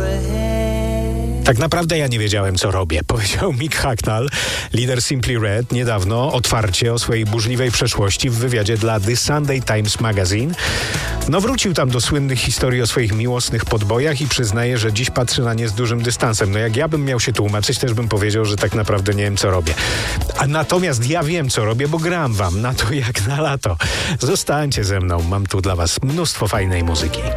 Tak naprawdę ja nie wiedziałem, co robię, powiedział Mick Hucknall, lider Simply Red, niedawno otwarcie o swojej burzliwej przeszłości w wywiadzie dla The Sunday Times Magazine. No wrócił tam do słynnych historii o swoich miłosnych podbojach i przyznaje, że dziś patrzy na nie z dużym dystansem. No jak ja bym miał się tłumaczyć, też bym powiedział, że tak naprawdę nie wiem, co robię. A natomiast ja wiem, co robię, bo gram wam na to jak na lato. Zostańcie ze mną, mam tu dla was mnóstwo fajnej muzyki.